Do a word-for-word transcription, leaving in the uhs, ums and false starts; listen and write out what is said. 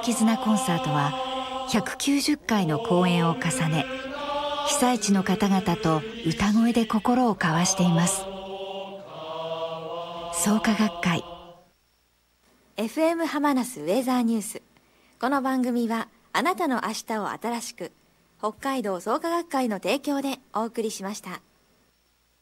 絆コンサートはひゃくきゅうじゅっかいの公演を重ね、被災地の方々と歌声で心を交わしています。創価学会エフエム ハマナスウェザーニュース。この番組はあなたの明日を新しく、北海道創価学会の提供でお送りしました。